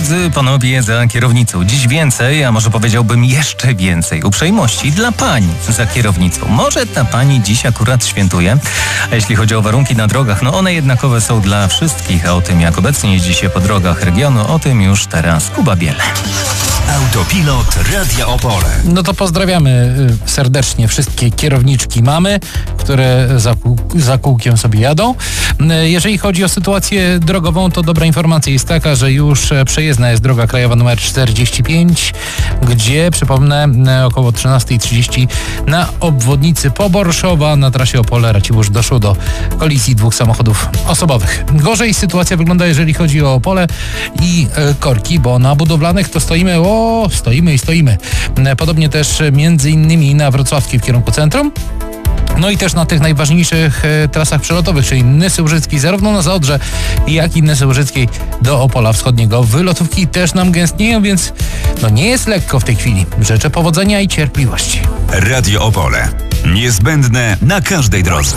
drodzy panowie za kierownicą, dziś więcej, a może powiedziałbym jeszcze więcej uprzejmości dla pań za kierownicą. Może ta pani dziś akurat świętuje, a jeśli chodzi o warunki na drogach, no one jednakowe są dla wszystkich, a o tym jak obecnie jeździ się po drogach regionu, o tym już teraz Kuba Biel. Autopilot Radia Opole. No to pozdrawiamy serdecznie wszystkie kierowniczki mamy, które za kółkiem sobie jadą. Jeżeli chodzi o sytuację drogową, to dobra informacja jest taka, że już przejezdna jest droga krajowa nr 45, gdzie, przypomnę, około 13:30 na obwodnicy Poborszowa na trasie Opole-Racibórz doszło do kolizji dwóch samochodów osobowych. Gorzej sytuacja wygląda, jeżeli chodzi o Opole i korki, bo na budowlanych to stoimy. Podobnie też między innymi na Wrocławskiej w kierunku centrum. No i też na tych najważniejszych trasach przelotowych, czyli Nysy Łużyckiej, zarówno na Zaodrze, jak i Nysy Łużyckiej do Opola Wschodniego. Wylotówki też nam gęstnieją, więc no nie jest lekko w tej chwili. Życzę powodzenia i cierpliwości. Radio Opole. Niezbędne na każdej drodze.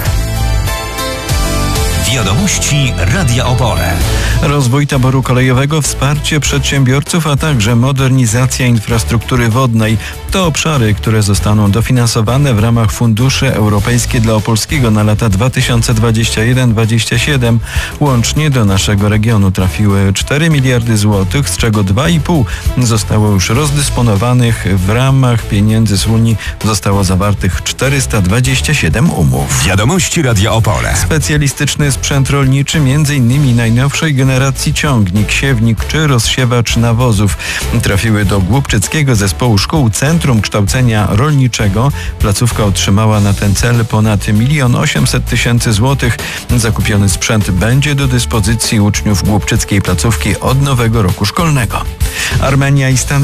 Wiadomości Radia Opole. Rozwój taboru kolejowego, wsparcie przedsiębiorców, a także modernizacja infrastruktury wodnej. To obszary, które zostaną dofinansowane w ramach Funduszy Europejskie dla Opolskiego na lata 2021-2027. Łącznie do naszego regionu trafiły 4 miliardy złotych, z czego 2,5 zostało już rozdysponowanych. W ramach pieniędzy z Unii zostało zawartych 427 umów. Wiadomości Radia Opole. Specjalistyczny sprzęt rolniczy, m.in. najnowszej generacji ciągnik, siewnik czy rozsiewacz nawozów trafiły do Głubczyckiego Zespołu Szkół Centrum Kształcenia Rolniczego. Placówka otrzymała na ten cel ponad 1 800 000 złotych. Zakupiony sprzęt będzie do dyspozycji uczniów Głubczyckiej placówki od nowego roku szkolnego. Armenia i Stany